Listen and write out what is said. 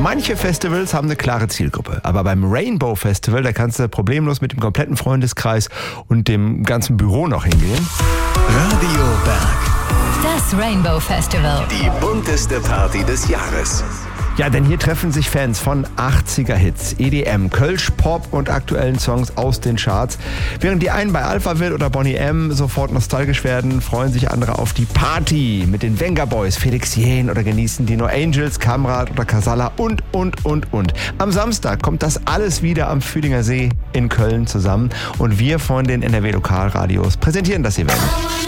Manche Festivals haben eine klare Zielgruppe, aber beim Rainbow Festival, da kannst du problemlos mit dem kompletten Freundeskreis und dem ganzen Büro noch hingehen. Radio Berg. Das Rainbow Festival. Die bunteste Party des Jahres. Ja, denn hier treffen sich Fans von 80er-Hits, EDM, Kölsch, Pop und aktuellen Songs aus den Charts. Während die einen bei Alphaville oder Boney M sofort nostalgisch werden, freuen sich andere auf die Party mit den Venga Boys, Felix Jähn oder genießen die No Angels, Kamrat oder Casalla und. Am Samstag kommt das alles wieder am Fühlinger See in Köln zusammen und wir von den NRW Lokalradios präsentieren das Event.